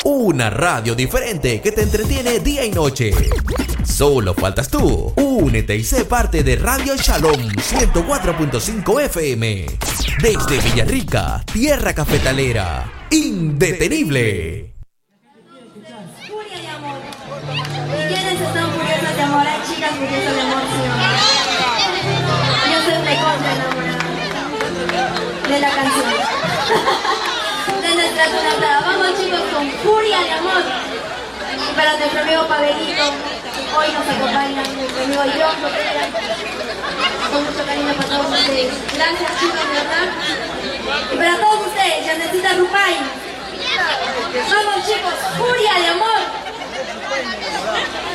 Una radio diferente que te entretiene día y noche. Solo faltas tú. Únete y sé parte de Radio Shalom 104.5 FM. Desde Villarrica, tierra cafetalera. Indetenible. Furia de amor. ¿Y quiénes están furiosas de amor? Hay chicas furiosas de amor, ¿sí o no? Yo soy recontra enamorada de la canción. De nuestra cantada. Vamos, chicos, con Furia de amor. Y para nuestro amigo Pavelito, hoy nos acompaña nuestro amigo John Correa. Con mucho cariño para todos ustedes. Gracias, chicos, de verdad. Y para todos ustedes, Yanecita Rupay. Vamos, chicos, Furia de amor.